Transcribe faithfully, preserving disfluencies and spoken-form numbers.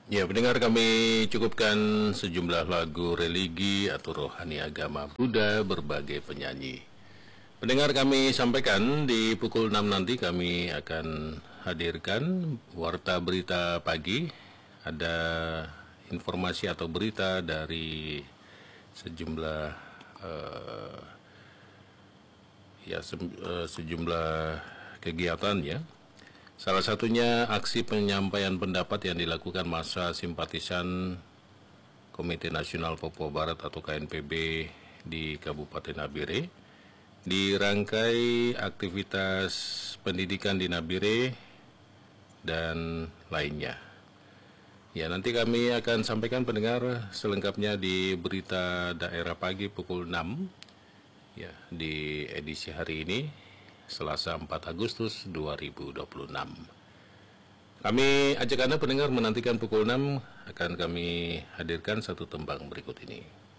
Ya, pendengar, kami cukupkan sejumlah lagu religi atau rohani agama Buddha berbagai penyanyi. Pendengar, kami sampaikan di pukul enam nanti kami akan hadirkan warta berita pagi. Ada informasi atau berita dari sejumlah uh, ya se, uh, sejumlah kegiatan ya. Salah satunya aksi penyampaian pendapat yang dilakukan massa simpatisan Komite Nasional Papua Barat atau K N P B di Kabupaten Nabire. Di rangkai aktivitas pendidikan di Nabire dan lainnya. Ya, nanti kami akan sampaikan pendengar selengkapnya di berita daerah pagi pukul enam ya, di edisi hari ini Selasa empat Agustus dua ribu dua puluh enam. Kami ajak Anda pendengar menantikan pukul enam, akan kami hadirkan satu tembang berikut ini.